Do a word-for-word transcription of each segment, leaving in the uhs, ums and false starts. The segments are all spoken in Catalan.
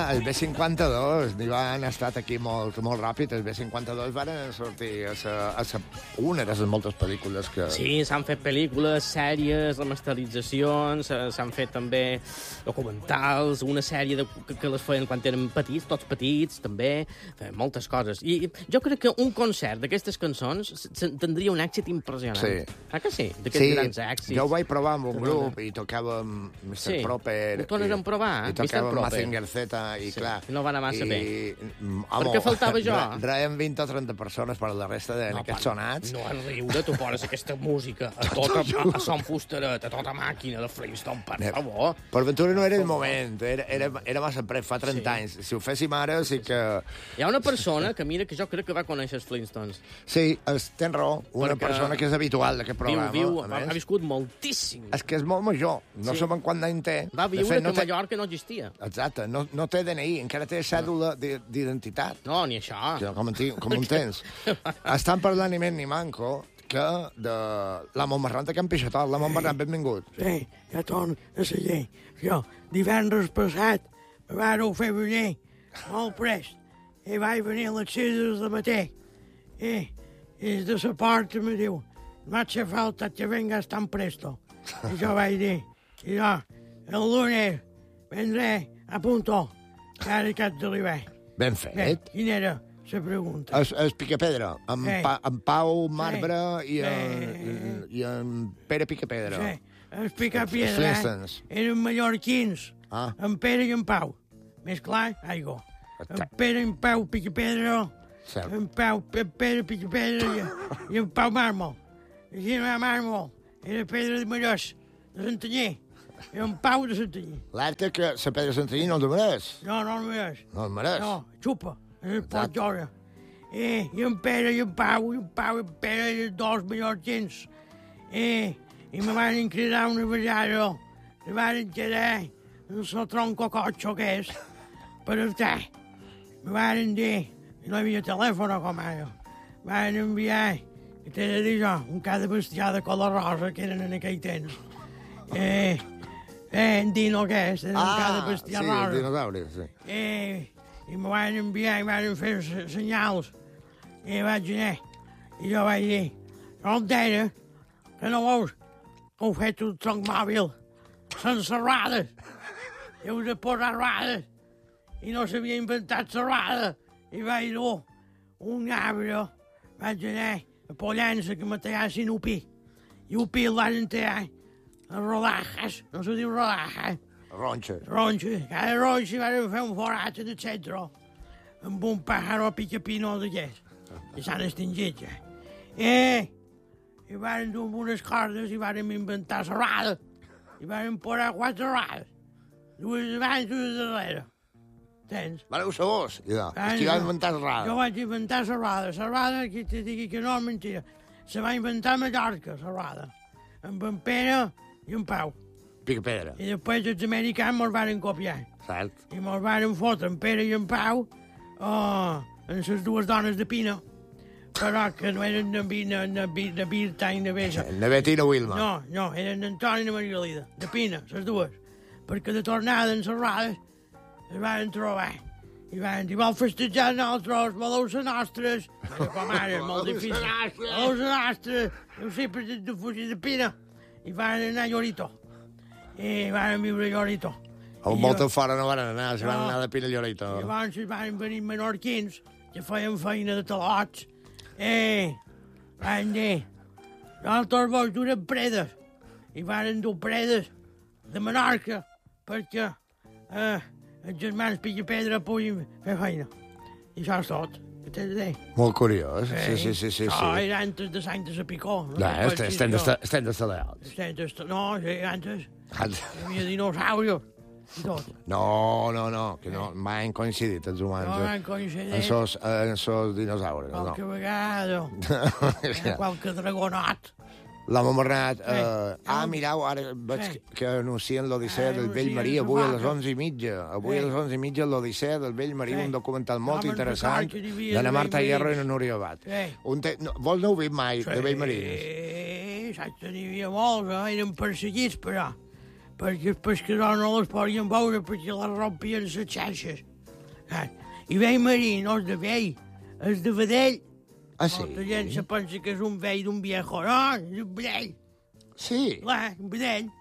el B cinquanta-dos n'hi van estat aquí molt, molt ràpid. El B cinquanta-dos van sortir a, sa, a sa, una de les moltes pel·lícules que... Sí, s'han fet pel·lícules, sèries, remasteritzacions, s'han fet també documentals, una sèrie de, que, que les feien quan eren petits, tots petits, també, feien moltes coses. I jo crec que un concert d'aquestes cançons tindria un èxit impressionant. Sí. Ah, que sí? D'aquests sí, grans èxits. Jo ho vaig provar amb un grup i tocàvem mister Sí. Proper. Ho tornes a provar, I tocàvem Mazinger Z i, sí. clar... I no va anar massa i, bé. Amo, Per què faltava jo? Reien vint o trenta persones, per la resta de no, aquests sonats. No, en riure, tu poses aquesta música a tota a, a son fustaret, a tota màquina de Flintstone, per favor. Per ventura no era el moment, era, era, era massa pres, fa trenta sí. anys. Si ho féssim ara, sí que... Hi ha una persona que mira que jo crec que va conèixer els Flintstones. Sí, es, tens raó, una Perquè persona que és habitual d'aquest programa. Viu, viu, ha, ha viscut moltíssim. És que és molt major, no sí. sabem quant d'any té. Va viure fet, no que té... Mallorca no existia. Exacte, no, no té D N I, encara té cèdula no. d'identitat. No, ni això. Ja, com, com ho tens? Estan parlant ni més ni manco que de la Montmarrant de Can Pixatot. La Montmarrant, benvingut. Sí, ja torno a la llei. Jo, divendres passat, me vareu fer venir molt prest. I vaig venir a les sis del matí. I, i de la porta me diu, no hace falta que vengas tan presto. I jo vaig dir, i jo, el lunes vendré a punto, cada cap de l'hivern. Ben fet. Bé, quina era la pregunta? Es, es Picapedra, amb, sí. pa, amb Pau Marbre sí. i, en, i en Pere Picapedra. Sí, els Picapedra eren mallorquins, ah. en Pere i en Pau. Més clar, aigua. En Pere i en Pau Picapedra, Cert. en Pau en Pere Picapedra i, i en Pau Màrmol. I si no hi ha Màrmol, era Pedra de Mallós, de Santanyí. I en Pau de Santanyí. L'alerta que la Pedra de Santanyí no el mereix. No, no el mereix. No el mereix. No, xupa, es pot veure. I, I en Pere i en Pau, i en Pau i en Pere i dos mallorquins. I, i me van cridar una vegada, me van quedar en el tronco cotxo que és, per estar. Me van dir, i no hi havia telèfon com ara, me van enviar, que t'he de dir jo, un cada bestiar de color rosa que eren en aquell temps. Eh, eh, en Dino que és, en ah, cada bestiar sí, rosa. el dinosaure, sí. Eh, i me van enviar, i van fer senyals, i vaig anar, i jo vaig dir, no entera, que no veus, que heu fet un tronc mòbil, sense rodes, i heu de posar rodes, i no s'havia inventat la roda, i vaig dur un arbre, vaig anar a Pollença que me tallassin un pi, i un pi el van tallar a rodajas, no se diu rodajas, Ronxa. Ronxa, cada ronxa van fer un forat en el centre, amb un pájaro picapino d'aquests, que s'han extingit ja. Eh, i van dur unes cordes i van inventar la roda, i van posar quatre rodes, dues davant i dues darrere. Tens? Vareu ser vos, ja. És que va inventar la roda. Jo vaig inventar la roda. La roda, que te digui que no és mentida, se va inventar a Mallorca, la roda, amb en Pere i en Pau. Picapedra. I després els americans me'ls van copiar. Cert. I me'ls van fotre en Pere i en Pau oh, en les dues dones de Pina. Però que no eren de, de, de, de Birta i de Besa. De Betina Wilma. No, no, eren d'Antoni i de Margalida, de Pina, les dues. Perquè de tornada en les rodes es van trobar. I van dir, vol festejar nosaltres, voleu ser nostres. Era com ara, molt difícil. Voleu ser nostres. Jo sempre de fugir de Pina. I van anar a Llorito. I van viure a Llorito. On molta fora no van anar, es van anar de Pina a Llorito. I llavors van venir menorquins que feien feina de talots. Eh, van dir, nosaltres vos duren predes. I van dur predes de Menorca perquè eh, els germans Picapedra puguin fer feina. I això és tot. Què t'he de dir? Molt curiós. Sí, sí, sí. sí, Això sí. era antes de Sant de la Picó. No, no estem de Staleals. No, sí, antes. Hi havia dinosaurios i tot. No, no, no, que no, mai han coincidit els humans. No han coincidit. En sos, en sos dinosaures, no. Qualque vegada. Qualque dragonot. La Montmarrat. Eh, ah, mireu, ara veig sí. que anuncien l'Odissea del Vell Marí avui a les onze i mitja. Avui sí. a les onze i mitja l'Odissea del Vell Marí, sí. un documental molt no, interessant de la Marta Hierro i la Núria Abad. Sí. Te... No, vols no ho vist mai, sí. de Vell Marí? Sí, saps que n'hi havia molts, eh? Eren perseguits, però, perquè els pescadors no les podien veure perquè les rompien les xarxes. I vell marí no és de vell, és de vedell. Ah, sí? Molta gent se pensa que és un vell d'un viejo. No, és un vedell. Sí? Clar, un vedell.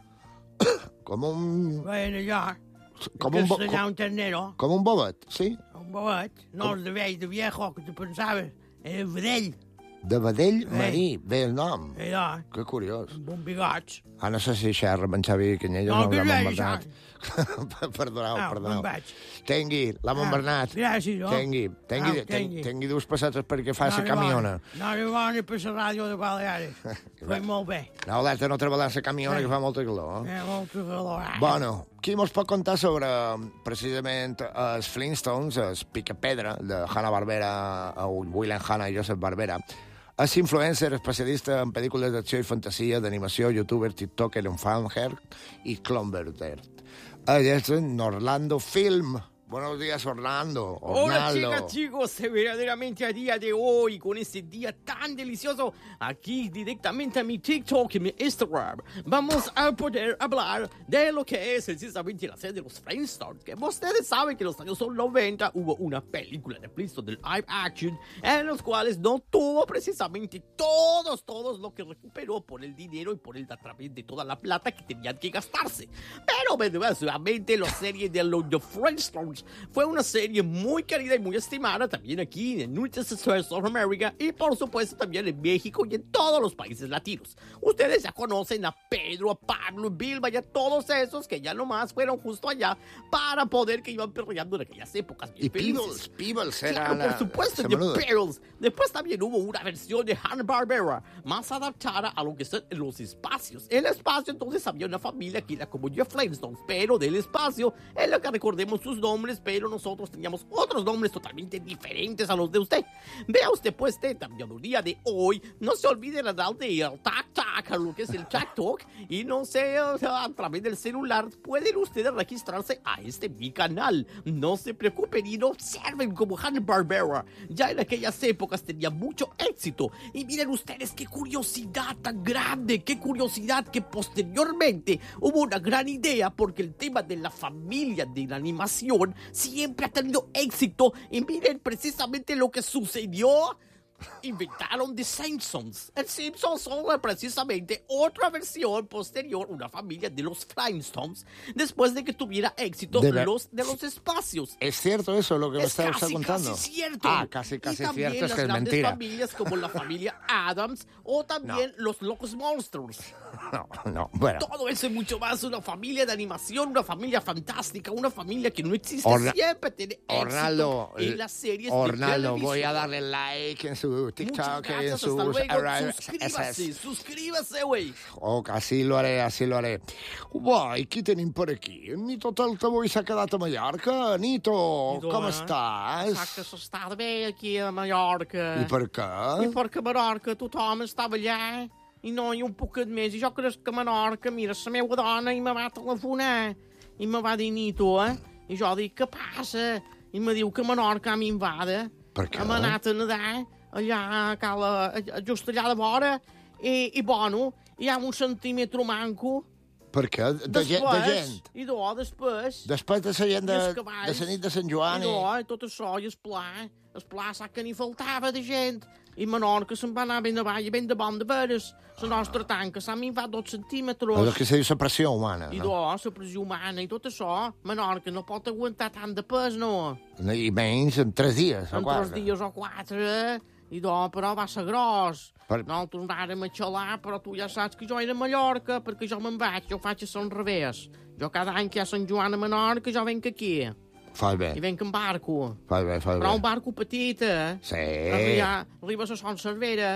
Com un... Veien allò. Com un, bo... Castellà un ternero. com un bobet, sí? Un bobet. No és de vell, de viejo, que te pensaves. És vedell. De vedell marí, bé el nom. Allò, Que curiós. amb un bigots. Ah, no sé si xerra amb en Xavi Canyelles No, o que amb res, en Bernat. Perdoneu, Ah, perdoneu. me'n vaig. Tengui, l'amo en Ah, Bernat. gràcies, no? Tengui, tengui, Au, tengui, tengui. tengui dues pessetes perquè fa la No, camiona. No era bona per la ràdio de Baleares. Fue molt bé. No, alerta, no treballar la camiona, que fa molta calor. Eh, molta calor. Ah. Bueno, qui mos pot contar sobre, precisament, els Flintstones, els Picapedra, de Hanna-Barbera, o William Hanna i Joseph Barbera, és influencer, especialista en pel·lícules d'acció i fantasia, d'animació, youtuber, tiktoker, en fanher i clonverter. Ell és en Orlando Film. Buenos días, Orlando. Hola Orlando. chicas, chicos, verdaderamente a día de hoy, con este día tan delicioso, aquí directamente a mi TikTok y mi Instagram, vamos a poder hablar de lo que es precisamente la serie de los Flintstones, que ustedes saben que en los años noventa hubo una película de Flintstones de live action, en los cuales no tuvo precisamente todos, todos lo que recuperó por el dinero y por el a través de toda la plata que tenían que gastarse. Pero verdaderamente la serie de los The Flintstones fue una serie muy querida y muy estimada también aquí en United States of America y por supuesto también en México y en todos los países latinos. Ustedes ya conocen a Pedro, a Pablo, Vilma y a todos esos que ya nomás fueron justo allá para poder que iban perreando en aquellas épocas. Y Peebles, Peebles era Claro, la... por supuesto, se de menuda. Peebles. Después también hubo una versión de Hanna-Barbera más adaptada a lo que son los espacios. En el espacio entonces había una familia que era como Jeff Flintstones, pero del espacio, en la que recordemos sus nombres, pero nosotros teníamos otros nombres totalmente diferentes a los de usted. Vea usted pues de también el día de hoy, no se olvide de darle el tac-tac a lo que es el TikTok y no sé, o sea, a través del celular pueden ustedes registrarse a este mi canal. No se preocupen y no observen como Hanna-Barbera. Ya en aquellas épocas tenía mucho éxito. Y miren ustedes qué curiosidad tan grande, qué curiosidad que posteriormente hubo una gran idea porque el tema de la familia de la animación siempre ha tenido éxito. Y miren precisamente lo que sucedió. Inventaron The Simpsons. El Simpsons son precisamente otra versión posterior, una familia de los Flintstones, después de que tuviera éxito De ver- los de los espacios. ¿Es cierto eso, lo que me Es está usted casi, contando? casi cierto. Ah, casi, casi y también cierto, es las que es grandes mentira. familias como la familia Adams o también los Locos Monsters. No, no, bueno. Todo eso y mucho más. Una familia de animación, una familia fantástica, una familia que no existe. Orna- Siempre tiene éxito Ornaldo, en las series de Ornaldo, televisión. voy a darle like en su Muchas TikTok, en gracias, sus... hasta luego. Arri- Suscríbase, SS. suscríbase, güey. Oh, así lo haré, así lo haré. Guai, qui tenim per aquí? En Nito Taltavui s'ha quedat a Mallorca. Nito, com estàs? Exacte, s'està bé aquí a Mallorca. I per què? I perquè a Menorca tothom estava allà i no hi ha un poquet més. I jo crec que a Menorca, mira, la meva dona i me va telefonar i me va dir Nito, eh? I jo dic, què passa? I me diu que a Menorca a mi em va de. Per què? Hem anat a nedar allà a cala, just allà de vora i, i bueno, hi ha un centímetre manco. Per què? De, gent, de gent? I do, després... Després de la gent de, I els de cavalls. la nit de Sant Joan I i... no, i tot això, i el pla, el pla sap que n'hi faltava de gent. I Menorca se'n va anar ben avall, ben de bon de veres. La nostra tanca s'ha minvat dos centímetres. El que se diu la pressió humana, I no? do, la pressió humana i tot això. Menorca no pot aguantar tant de pes, no? I menys en tres dies o En quatre. tres dies o quatre, i do, però va ser gros. Per- Nosaltres vàrem a xalar, però tu ja saps que jo era a Mallorca, perquè jo me'n vaig, jo faig a Sant Revés. Jo cada any que hi ha Sant Joan a Menorca, jo venc aquí. Fas bé, I venc en barco. fas bé, fas Però un bé. barco petit, eh? Sí. Arriba, arriba a Son Cervera.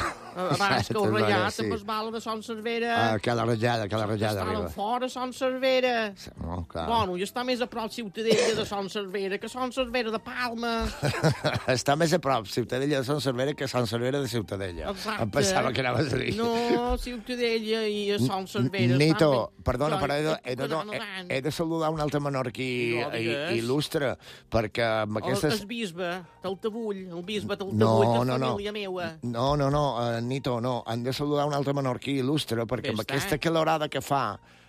Abans que el Cervera, ratllat sí. amb el bala de Son Cervera. Ah, aquella ratllada, aquella ratllada Estaven arriba. fora Son Cervera. No, clar. Bueno, i està més a prop Ciutadella de Son Cervera que Son Cervera de Palma. Està més a prop Ciutadella de Sant Cervera que Sant Cervera de Ciutadella. Exacte. Em pensava que anaves a dir. No, Ciutadella i a Son Cervera. Nito, estan ben- perdona, però he de, Jo he, de, puc anar he, nedant. he de saludar un altre menorquí No i- digues. il·lustre, perquè amb El, aquestes... el bisbe Taltabull, el bisbe Taltabull, No, de no, no. família meua. No, no, no, uh, Nito, no. Han de saludar un altre menorquí il·lustre, perquè Bé amb està. aquesta calorada que fa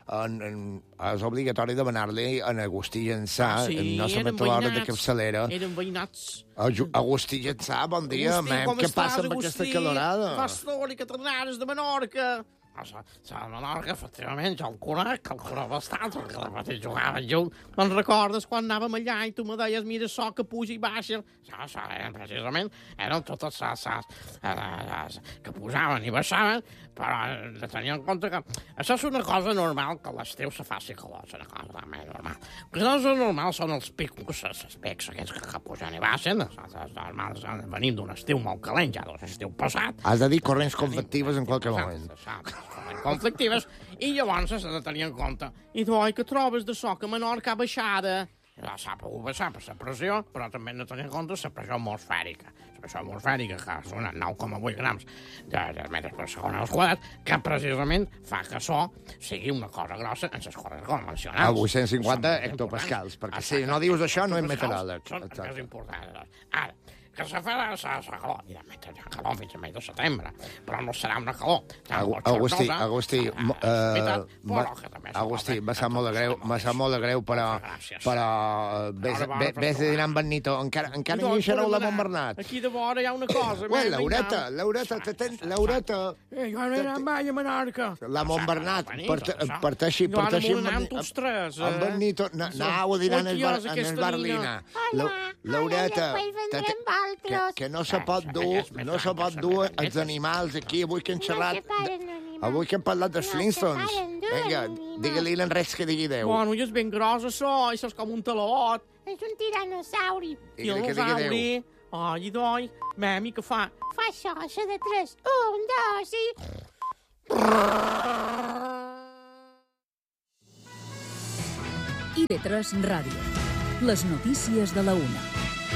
en, en, és obligatori demanar-li en Agustí Llançà, Ah, sí, no se eren met l'hora de veïnats. capçalera. Eren veïnats. Aju- Agustí Llançà, bon dia, Agustí, mem, com què estàs, passa amb aquesta Agustí? calorada? Pastor, que tornares de Menorca. Ah, sa- sa- Menorca, efectivament, jo el conec, el conec bastant, perquè la mateixa jugava junt. Me'n recordes quan anàvem allà i tu me deies, mira, so que puja i baixa. Sa, sa, eren precisament, eren totes sa, sa, sa, que pujaven i baixaven, però hem de tenir en compte que això és una cosa normal, que a l'estiu se faci calor, és una cosa també normal. El que no és normal són els picos, els pics aquests que, que pugen i baixen, és normal, venim d'un estiu molt calent, ja d'un estiu passat. Has de dir corrents convectives en qualque moment. Conflictives, i llavors s'ha de tenir en compte. I tu, oi, que trobes de so que Menorca ha baixada? Ja s'ha pogut baixar per la pressió, però també hem de tenir en compte la pressió atmosfèrica. La pressió atmosfèrica, que és una nou coma vuit grams de, de metres per segon al quadrat, que precisament fa que això sigui una cosa grossa en les coses convencionals. A vuit-cents cinquanta Són hectopascals, importants. perquè si no dius això no és meteoròleg. Són els més importants. Ara, que se farà la calor. I de mentre hi ha calor fins a mes de setembre, però no serà una calor. Agu- Agustí, Agustí, mo- eh, ma- Agustí, me sap molt de greu, me sap molt de greu, però, però eh, vés, ve- vés de dinar amb en Nito. Encara, encara ni deixareu la Montbernat. Aquí de vora hi ha una cosa. Ué, Laureta, Laureta, te ten, Laureta, Eh, jo no he anat mai a Menorca. la Montbernat, parteixi, parteixi amb en- tots tres. amb en Nito. Na- Anau a dinar en el bar- en el Barlina. La- Laureta, te- te- que, que no se pot dur, no se pot dur els animals aquí, avui que hem xerrat, avui que hem parlat dels Flintstones. Vinga, digue-li en res que digui Déu. Bueno, i és ben gros, això, això és com un talot. És un tiranosauri. Digue-li que digui Déu. Dinosauri. Ai, doi, memi, que fa? Fa això, això de tres. Un, dos i... I de tres Ràdio. Les notícies de la una.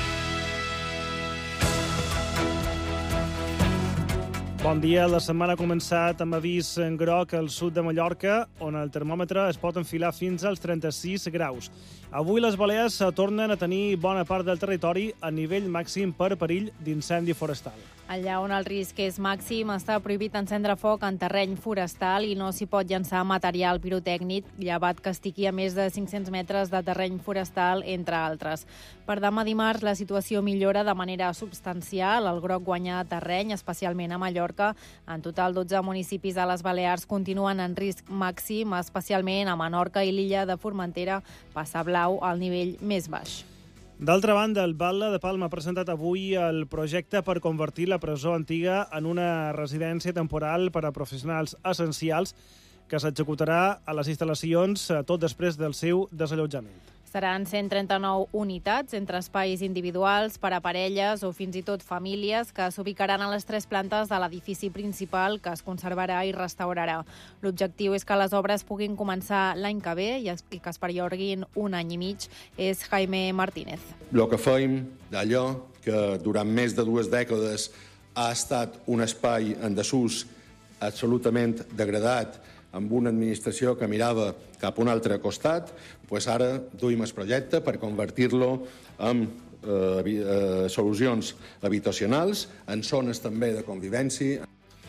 Bon dia. La setmana ha començat amb avís en groc al sud de Mallorca, on el termòmetre es pot enfilar fins als trenta-sis graus. Avui les Balears tornen a tenir bona part del territori a nivell màxim per perill d'incendi forestal. Allà on el risc és màxim, està prohibit encendre foc en terreny forestal i no s'hi pot llançar material pirotècnic, llevat que estigui a més de cinc-cents metres de terreny forestal, entre altres. Per demà dimarts, la situació millora de manera substancial. El groc guanya terreny, especialment a Mallorca. En total, dotze municipis a les Balears continuen en risc màxim, especialment a Menorca i l'illa de Formentera passa blau al nivell més baix. D'altra banda, el Batlle de Palma ha presentat avui el projecte per convertir la presó antiga en una residència temporal per a professionals essencials que s'executarà a les instal·lacions tot després del seu desallotjament. Seran cent trenta-nou unitats entre espais individuals per a parelles o fins i tot famílies que s'ubicaran a les tres plantes de l'edifici principal que es conservarà i restaurarà. L'objectiu és que les obres puguin començar l'any que ve i que es perllonguin un any i mig. És Jaime Martínez. El que fèiem d'allò que durant més de dues dècades ha estat un espai en desús absolutament degradat, amb una administració que mirava cap a un altre costat, doncs ara duim el projecte per convertir-lo en eh, eh, solucions habitacionals, en zones també de convivència.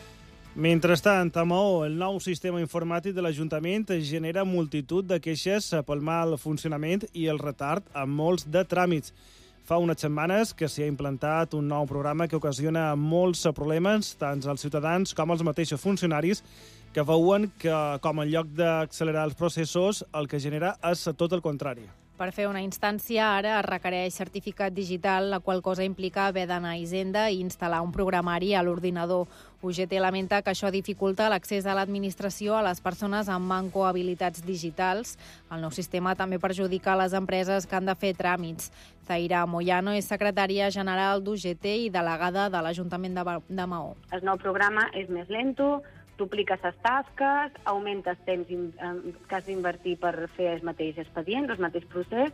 Mentrestant, a Maó, el nou sistema informàtic de l'Ajuntament genera multitud de queixes pel mal funcionament i el retard en molts de tràmits. Fa unes setmanes que s'hi ha implantat un nou programa que ocasiona molts problemes tant als ciutadans com als mateixos funcionaris que veuen que, com en lloc d'accelerar els processos, el que genera és tot el contrari. Per fer una instància, ara es requereix certificat digital, la qual cosa implica haver d'anar a Hisenda i instal·lar un programari a l'ordinador. U G T lamenta que això dificulta l'accés a l'administració a les persones amb manco habilitats digitals. El nou sistema també perjudica les empreses que han de fer tràmits. Zaira Moyano és secretària general d'U G T i delegada de l'Ajuntament de, Ba- de Maó. El nou programa és més lento, dupliques les tasques, augmentes temps in- eh, que has d'invertir per fer el mateix expedient, el mateix procés,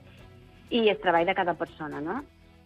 i el treball de cada persona, no?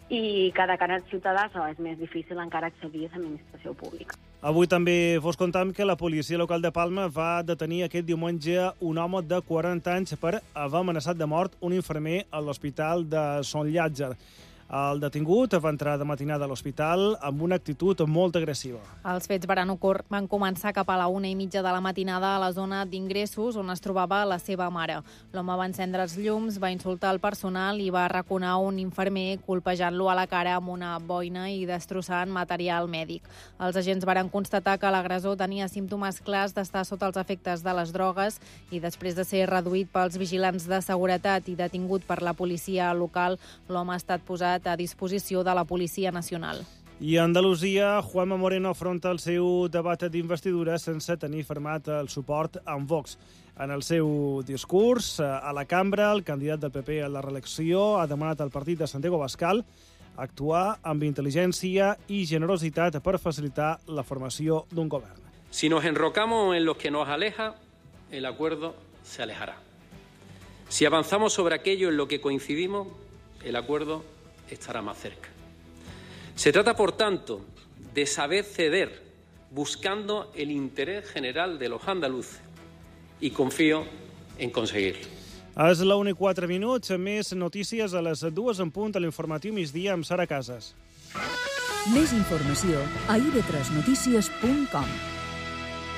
I cada cada ciutadà això és més difícil encara accedir a l'administració pública. Avui també vos contam que la policia local de Palma va detenir aquest diumenge un home de quaranta anys per haver amenaçat de mort un infermer a l'hospital de Son Llàtzer. El detingut va entrar de matinada a l'hospital amb una actitud molt agressiva. Els fets van, ocor... van començar cap a la una i mitja de la matinada a la zona d'ingressos on es trobava la seva mare. L'home va encendre els llums, va insultar el personal i va arraconar un infermer colpejant-lo a la cara amb una boina i destrossant material mèdic. Els agents varen constatar que l'agressor tenia símptomes clars d'estar sota els efectes de les drogues i després de ser reduït pels vigilants de seguretat i detingut per la policia local, l'home ha estat posat a disposició de la Policia Nacional. I a Andalusia, Juanma Moreno afronta el seu debat d'investidura sense tenir firmat el suport amb Vox. En el seu discurs a la cambra, el candidat del P P a la reelecció ha demanat al partit de Santiago Abascal actuar amb intel·ligència i generositat per facilitar la formació d'un govern. Si nos enrocamos en lo que nos aleja, el acuerdo se alejará. Si avanzamos sobre aquello en lo que coincidimos, el acuerdo estará más cerca. Se trata, por tanto, de saber ceder buscando el interés general de los andaluces y confío en conseguirlo. És la una i quatre minuts, més notícies a les dues en punt a l'informatiu migdia amb Sara Casas. Més informació a i ve tres notícies punt com.